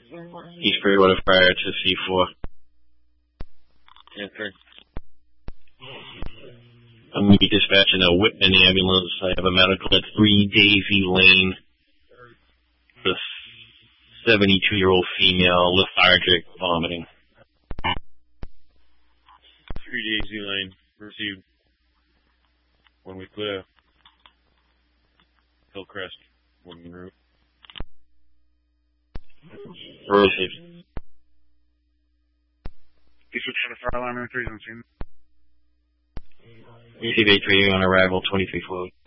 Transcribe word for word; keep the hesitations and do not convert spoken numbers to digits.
East Bridgewater Fire to C four. Answer. I'm going to be dispatching a Whitman ambulance. I have a medical at three Daisy Lane. The seventy-two-year-old female, lethargic, vomiting. three Daisy Lane. Received. One way clear. Hillcrest. One route. Received. Eastwood Fire Alarm three on scene. Receive eight three on arrival, twenty-three forward.